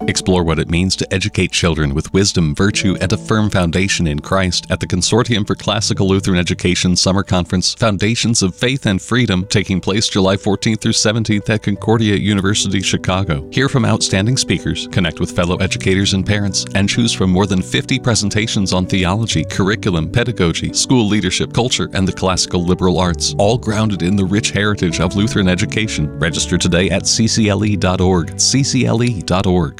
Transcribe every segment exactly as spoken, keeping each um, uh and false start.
Explore what it means to educate children with wisdom, virtue, and a firm foundation in Christ at the Consortium for Classical Lutheran Education Summer Conference, Foundations of Faith and Freedom, taking place July fourteenth through seventeenth at Concordia University, Chicago. Hear from outstanding speakers, connect with fellow educators and parents, and choose from more than fifty presentations on theology, curriculum, pedagogy, school leadership, culture, and the classical liberal arts, all grounded in the rich heritage of Lutheran education. Register today at c c l e dot org, c c l e dot org.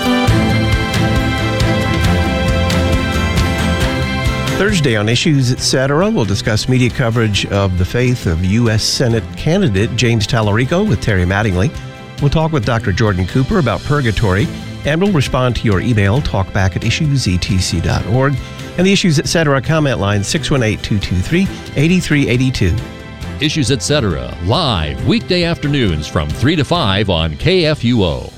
Thursday on Issues, et cetera, we'll discuss media coverage of the faith of U S Senate candidate James Tallarico with Terry Mattingly. We'll talk with Doctor Jordan Cooper about purgatory, and we'll respond to your email, talkback at issues e t c dot org, and the Issues, et cetera comment line six one eight, two two three, eight three eight two. Issues, et cetera, live weekday afternoons from three to five on K F U O.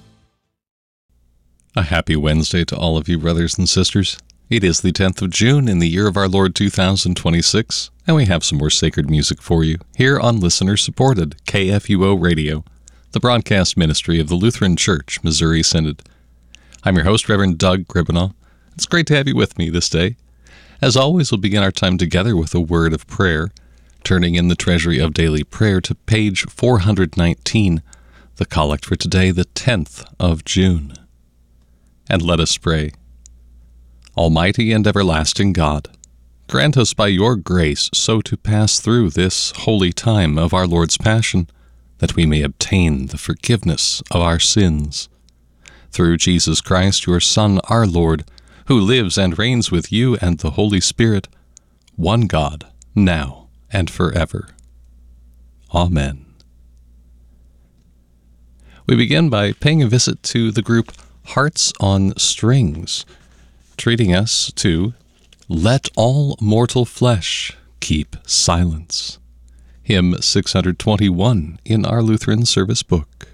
A happy Wednesday to all of you, brothers and sisters. It is the tenth of June in the year of our Lord two thousand twenty-six, and we have some more sacred music for you here on listener-supported K F U O Radio, the broadcast ministry of the Lutheran Church, Missouri Synod. I'm your host, Reverend Doug Gribenow. It's great to have you with me this day. As always, we'll begin our time together with a word of prayer, turning in the Treasury of Daily Prayer to page four hundred nineteen, the collect for today, the tenth of June. And let us pray. Almighty and everlasting God, grant us by your grace so to pass through this holy time of our Lord's Passion, that we may obtain the forgiveness of our sins. Through Jesus Christ, your Son, our Lord, who lives and reigns with you and the Holy Spirit, one God, now and forever. Amen. We begin by paying a visit to the group Hearts on Strings, treating us to Let All Mortal Flesh Keep Silence, hymn six hundred twenty-one in our Lutheran service book.